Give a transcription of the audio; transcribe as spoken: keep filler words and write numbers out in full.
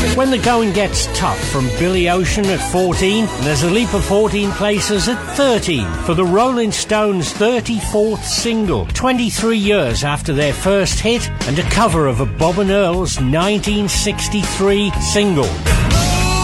When the Going Gets Tough from Billy Ocean at fourteen, and there's a leap of fourteen places at thirteen for the Rolling Stones' thirty-fourth single, twenty-three years after their first hit, and a cover of a Bob and Earl's nineteen sixty-three single.